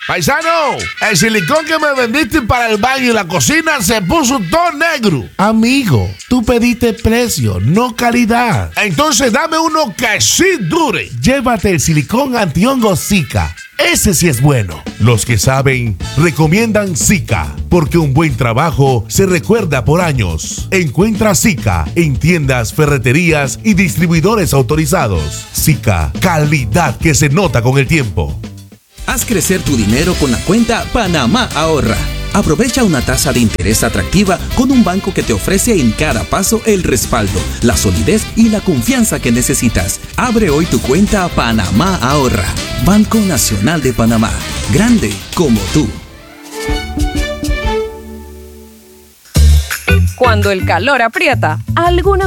Paisano, el silicón que me vendiste para el baño y la cocina se puso todo negro. Amigo, tú pediste precio, no calidad. Entonces dame uno que sí dure. Llévate el silicón antihongo Sika. Ese sí es bueno. Los que saben, recomiendan Sika, porque un buen trabajo se recuerda por años. Encuentra Sika en tiendas, ferreterías y distribuidores autorizados. Sika, calidad que se nota con el tiempo. Haz crecer tu dinero con la cuenta Panamá Ahorra. Aprovecha una tasa de interés atractiva con un banco que te ofrece en cada paso el respaldo, la solidez y la confianza que necesitas. Abre hoy tu cuenta Panamá Ahorra. Banco Nacional de Panamá. Grande como tú. Cuando el calor aprieta, algunos